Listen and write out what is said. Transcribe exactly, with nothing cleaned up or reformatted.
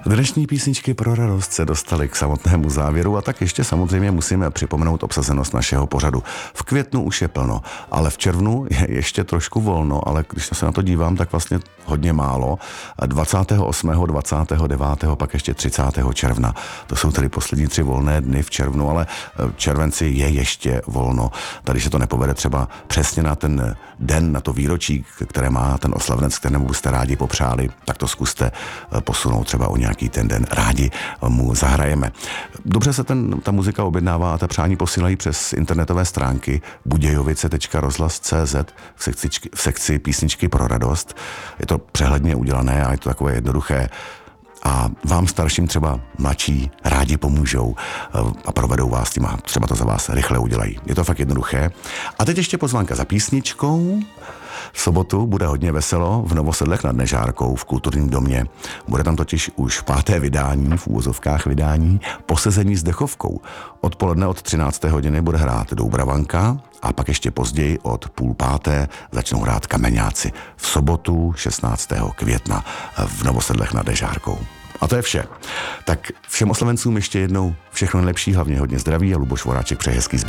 Dnešní písničky pro radost se dostaly k samotnému závěru a tak ještě samozřejmě musíme připomenout obsazenost našeho pořadu. V květnu už je plno, ale v červnu je ještě trošku volno, ale když se na to dívám, tak vlastně hodně málo. dvacátého osmého, dvacátého devátého pak ještě třicátého června. To jsou tedy poslední tři volné dny v červnu, ale v červenci je ještě volno. Tady se to nepovede třeba přesně na ten den, na to výročí, které má ten oslavnec, kterému byste rádi popřáli, tak to zkuste posunout třeba o nějaký ten den. Rádi mu zahrajeme. Dobře se ten, ta muzika objednává a ta přání posílají přes internetové stránky budějovice tečka rozhlas tečka cé zet v sekci, v sekci písničky pro radost. Je to přehledně udělané a je to takové jednoduché. A vám starším třeba mladší rádi pomůžou a provedou vás tím a třeba to za vás rychle udělají. Je to fakt jednoduché. A teď ještě pozvánka za písničkou. V sobotu bude hodně veselo v Novosedlech nad Nežárkou v kulturním domě. Bude tam totiž už páté vydání, v úvozovkách vydání, Posezení s dechovkou. Odpoledne od třinácté hodiny bude hrát Doubravanka a pak ještě později od půl páté začnou hrát Kameňáci. V sobotu šestnáctého května v Novosedlech nad Nežárkou. A to je vše. Tak všem oslovencům ještě jednou všechno nejlepší, hlavně hodně zdraví a Luboš Voráček přeje hezký zbytek.